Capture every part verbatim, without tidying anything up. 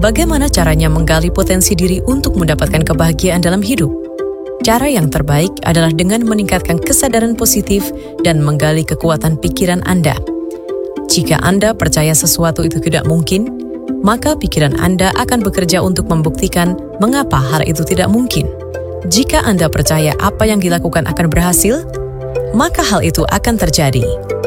Bagaimana caranya menggali potensi diri untuk mendapatkan kebahagiaan dalam hidup? Cara yang terbaik adalah dengan meningkatkan kesadaran positif dan menggali kekuatan pikiran Anda. Jika Anda percaya sesuatu itu tidak mungkin, maka pikiran Anda akan bekerja untuk membuktikan mengapa hal itu tidak mungkin. Jika Anda percaya apa yang dilakukan akan berhasil, maka hal itu akan terjadi.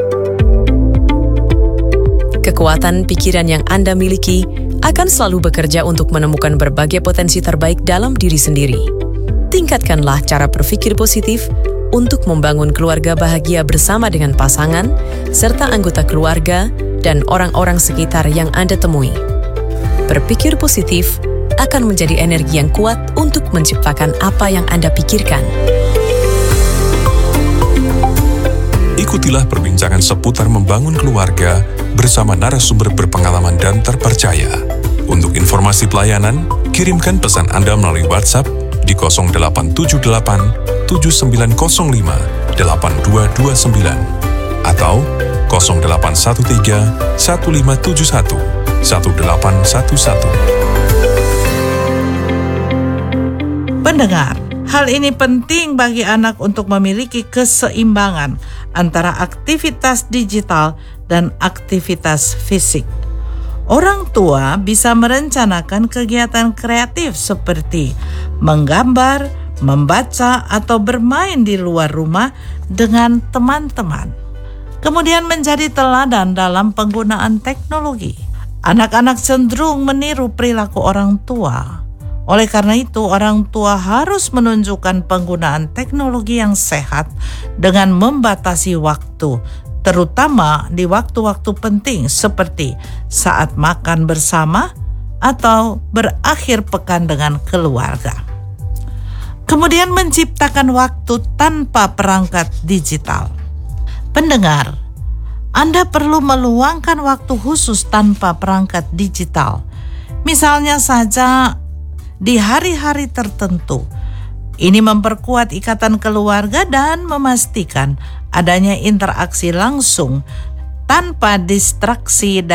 Kekuatan pikiran yang Anda miliki akan selalu bekerja untuk menemukan berbagai potensi terbaik dalam diri sendiri. Tingkatkanlah cara berpikir positif untuk membangun keluarga bahagia bersama dengan pasangan, serta anggota keluarga dan orang-orang sekitar yang Anda temui. Berpikir positif akan menjadi energi yang kuat untuk menciptakan apa yang Anda pikirkan. Ikutilah perbincangan seputar membangun keluarga bersama narasumber berpengalaman dan terpercaya. Untuk informasi pelayanan, kirimkan pesan Anda melalui WhatsApp di nol delapan tujuh delapan tujuh sembilan nol lima delapan dua dua sembilan atau nol delapan satu tiga satu lima tujuh satu satu delapan satu satu. Pendengar, hal ini penting bagi anak untuk memiliki keseimbangan antara aktivitas digital dan aktivitas fisik. Orang tua bisa merencanakan kegiatan kreatif seperti menggambar, membaca, atau bermain di luar rumah dengan teman-teman. Kemudian menjadi teladan dalam penggunaan teknologi. Anak-anak cenderung meniru perilaku orang tua. Oleh karena itu, orang tua harus menunjukkan penggunaan teknologi yang sehat dengan membatasi waktu, terutama di waktu-waktu penting seperti saat makan bersama atau berakhir pekan dengan keluarga. Kemudian menciptakan waktu tanpa perangkat digital. Pendengar, Anda perlu meluangkan waktu khusus tanpa perangkat digital. Misalnya saja di hari-hari tertentu. Ini memperkuat ikatan keluarga dan memastikan adanya interaksi langsung tanpa distraksi